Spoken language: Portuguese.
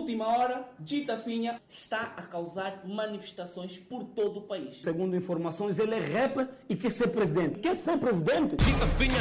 última hora, Gita Finha está a causar manifestações por todo o país. Segundo informações, ele é rapper e quer ser presidente. Quer ser presidente? Gita Finha